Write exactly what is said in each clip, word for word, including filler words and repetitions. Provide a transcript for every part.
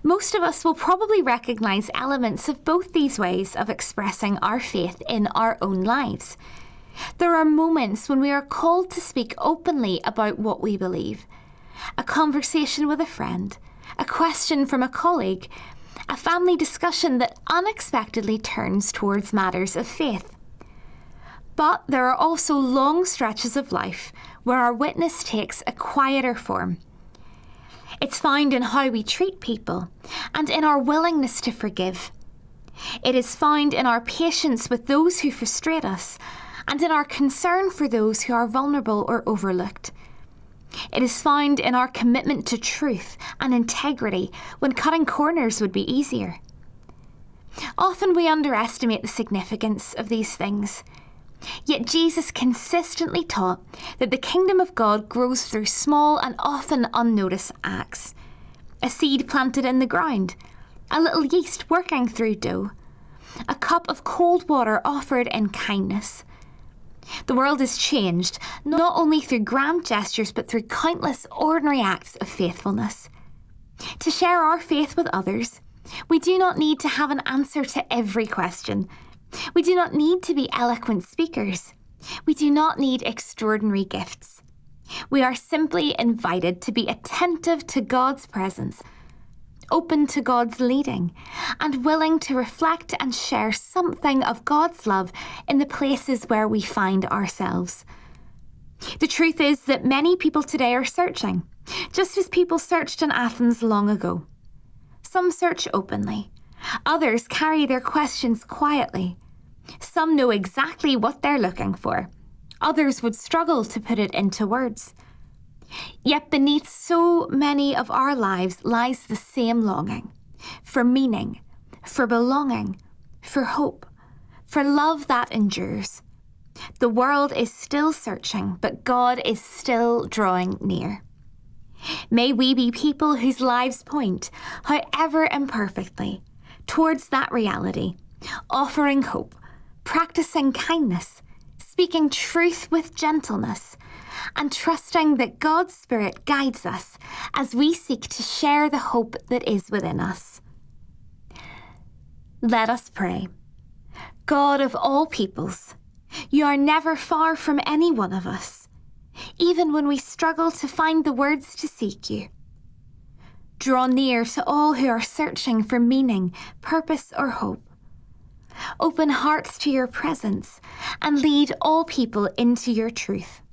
Most of us will probably recognise elements of both these ways of expressing our faith in our own lives. There are moments when we are called to speak openly about what we believe. A conversation with a friend, a question from a colleague, a family discussion that unexpectedly turns towards matters of faith. But there are also long stretches of life where our witness takes a quieter form. It's found in how we treat people and in our willingness to forgive. It is found in our patience with those who frustrate us and in our concern for those who are vulnerable or overlooked. It is found in our commitment to truth and integrity when cutting corners would be easier. Often we underestimate the significance of these things. Yet Jesus consistently taught that the kingdom of God grows through small and often unnoticed acts. A seed planted in the ground, a little yeast working through dough, a cup of cold water offered in kindness. The world is changed not only through grand gestures but through countless ordinary acts of faithfulness. To share our faith with others, we do not need to have an answer to every question. We do not need to be eloquent speakers. We do not need extraordinary gifts. We are simply invited to be attentive to God's presence, open to God's leading, and willing to reflect and share something of God's love in the places where we find ourselves. The truth is that many people today are searching, just as people searched in Athens long ago. Some search openly. Others carry their questions quietly. Some know exactly what they're looking for. Others would struggle to put it into words. Yet beneath so many of our lives lies the same longing for meaning, for belonging, for hope, for love that endures. The world is still searching, but God is still drawing near. May we be people whose lives point, however imperfectly, towards that reality, offering hope, practicing kindness, speaking truth with gentleness, and trusting that God's Spirit guides us as we seek to share the hope that is within us. Let us pray. God of all peoples, you are never far from any one of us, even when we struggle to find the words to seek you. Draw near to all who are searching for meaning, purpose, or hope. Open hearts to your presence and lead all people into your truth.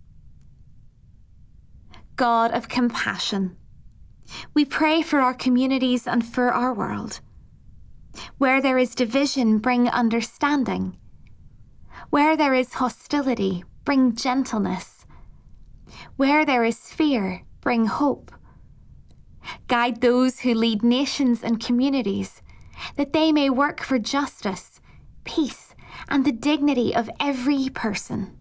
God of compassion, we pray for our communities and for our world. Where there is division, bring understanding. Where there is hostility, bring gentleness. Where there is fear, bring hope. Guide those who lead nations and communities, that they may work for justice, peace, and the dignity of every person.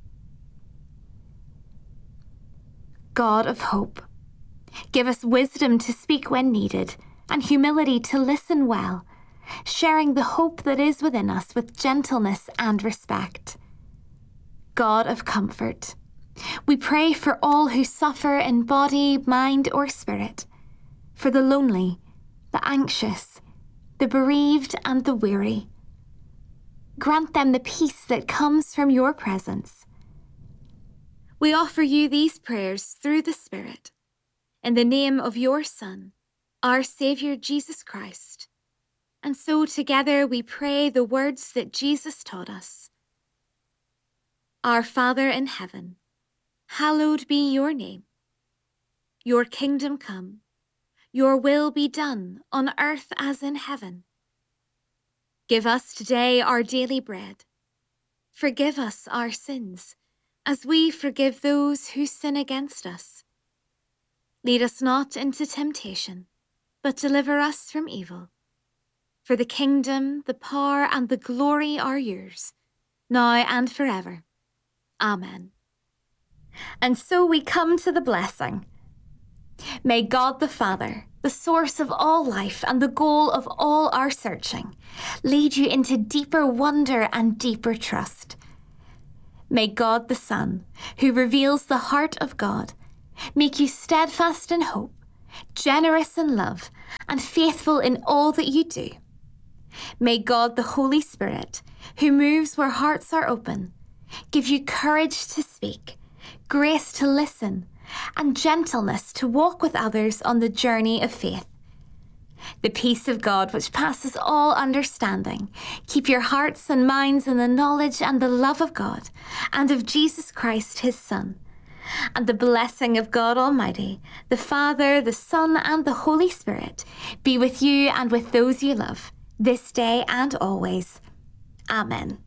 God of hope, give us wisdom to speak when needed and humility to listen well, sharing the hope that is within us with gentleness and respect. God of comfort, we pray for all who suffer in body, mind, or spirit, for the lonely, the anxious, the bereaved, and the weary. Grant them the peace that comes from your presence. We offer you these prayers through the Spirit, in the name of your Son, our Saviour Jesus Christ. And so together we pray the words that Jesus taught us. Our Father in heaven, hallowed be your name. Your kingdom come, your will be done on earth as in heaven. Give us today our daily bread. Forgive us our sins, as we forgive those who sin against us. Lead us not into temptation, but deliver us from evil. For the kingdom, the power, and the glory are yours, now and forever. Amen. And so we come to the blessing. May God the Father, the source of all life and the goal of all our searching, lead you into deeper wonder and deeper trust. May God the Son, who reveals the heart of God, make you steadfast in hope, generous in love, and faithful in all that you do. May God, the Holy Spirit, who moves where hearts are open, give you courage to speak, grace to listen, and gentleness to walk with others on the journey of faith. The peace of God, which passes all understanding, keep your hearts and minds in the knowledge and the love of God and of Jesus Christ, his Son. And the blessing of God Almighty, the Father, the Son, and the Holy Spirit be with you and with those you love, this day and always. Amen.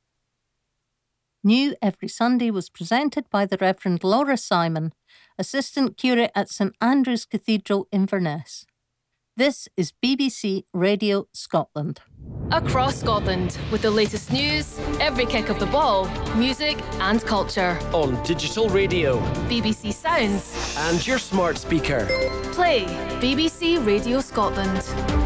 New Every Sunday was presented by the Reverend Laura Simon, Assistant Curate at St Andrew's Cathedral, Inverness. This is B B C Radio Scotland. Across Scotland, with the latest news, every kick of the ball, music and culture. On digital radio, B B C Sounds, and your smart speaker. Play B B C Radio Scotland.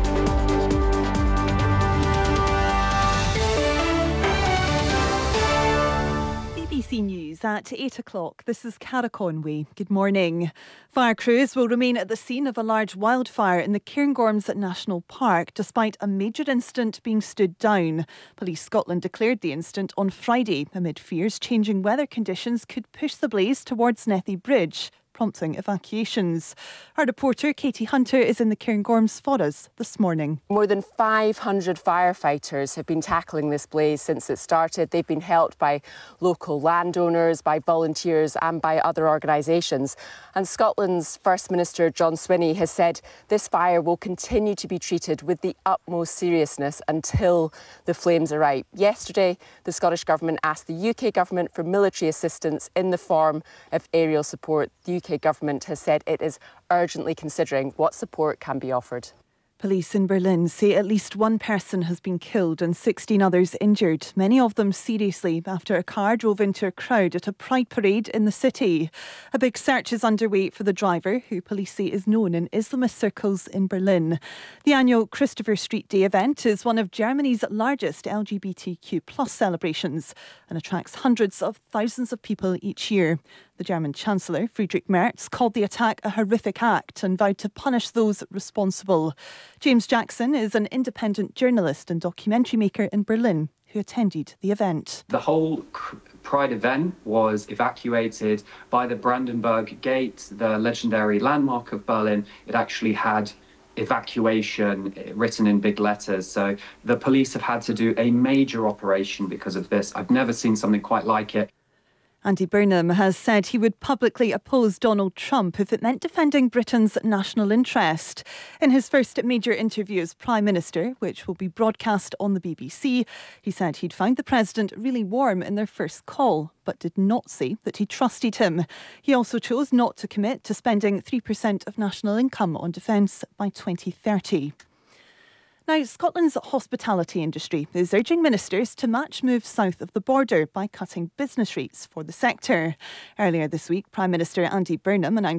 B B C News at eight o'clock. This is Cara Conway. Good morning. Fire crews will remain at the scene of a large wildfire in the Cairngorms National Park despite a major incident being stood down. Police Scotland declared the incident on Friday amid fears changing weather conditions could push the blaze towards Nethy Bridge, prompting evacuations. Our reporter Katie Hunter is in the Cairngorms for us this morning. More than five hundred firefighters have been tackling this blaze since it started. They've been helped by local landowners, by volunteers and by other organisations. And Scotland's First Minister John Swinney has said this fire will continue to be treated with the utmost seriousness until the flames are out. Yesterday, the Scottish Government asked the U K Government for military assistance in the form of aerial support. The U K Government has said it is urgently considering what support can be offered. Police in Berlin say at least one person has been killed and sixteen others injured, many of them seriously, after a car drove into a crowd at a pride parade in the city. A big search is underway for the driver, who police say is known in Islamist circles in Berlin. The annual Christopher Street Day event is one of Germany's largest L G B T Q plus celebrations and attracts hundreds of thousands of people each year. The German Chancellor, Friedrich Merz, called the attack a horrific act and vowed to punish those responsible. James Jackson is an independent journalist and documentary maker in Berlin who attended the event. The whole Pride event was evacuated by the Brandenburg Gate, the legendary landmark of Berlin. It actually had evacuation written in big letters. So the police have had to do a major operation because of this. I've never seen something quite like it. Andy Burnham has said he would publicly oppose Donald Trump if it meant defending Britain's national interest. In his first major interview as Prime Minister, which will be broadcast on the B B C, he said he'd found the President really warm in their first call, but did not say that he trusted him. He also chose not to commit to spending three percent of national income on defence by twenty thirty. Now, Scotland's hospitality industry is urging ministers to match moves south of the border by cutting business rates for the sector. Earlier this week, Prime Minister Andy Burnham announced